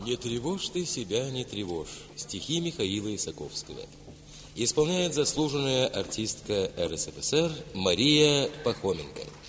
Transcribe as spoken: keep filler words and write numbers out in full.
Не тревожь ты себя, не тревожь. Стихи Михаила Исаковского. Исполняет заслуженная артистка эр эс эф эс эр Мария Пахоменко.